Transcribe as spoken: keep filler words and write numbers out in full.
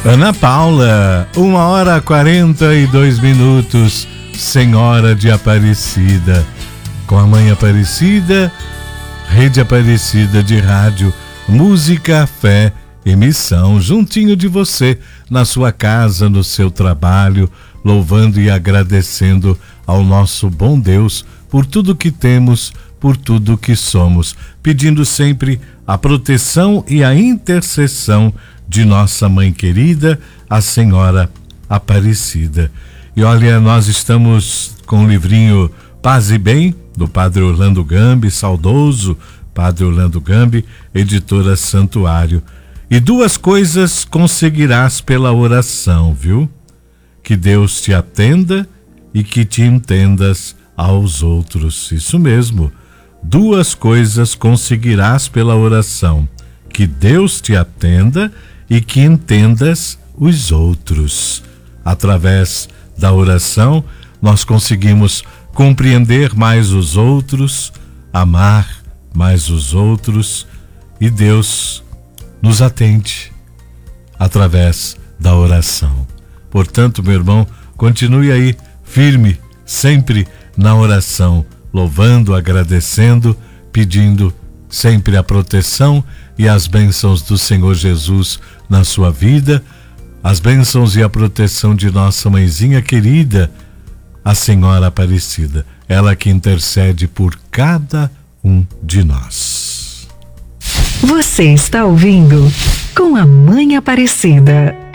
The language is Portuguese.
Ana Paula, uma hora quarenta e dois minutos, Senhora de Aparecida, com a Mãe Aparecida, Rede Aparecida de Rádio, Música, Fé e Missão, juntinho de você, na sua casa, no seu trabalho, louvando e agradecendo ao nosso bom Deus por tudo que temos, por tudo que somos, pedindo sempre a proteção e a intercessão de nossa mãe querida, a Senhora Aparecida. E olha, nós estamos com o livrinho Paz e Bem, do Padre Orlando Gambi, saudoso Padre Orlando Gambi, editora Santuário. E duas coisas conseguirás pela oração, viu? Que Deus te atenda e que te entendas aos outros. Isso mesmo. Duas coisas conseguirás pela oração: que Deus te atenda e que entendas os outros. Através da oração, nós conseguimos compreender mais os outros, amar mais os outros, e Deus nos atende através da oração. Portanto, meu irmão, continue aí firme, sempre na oração, louvando, agradecendo, pedindo sempre a proteção e as bênçãos do Senhor Jesus na sua vida, as bênçãos e a proteção de nossa mãezinha querida, a Senhora Aparecida, ela que intercede por cada um de nós. Você está ouvindo Com a Mãe Aparecida.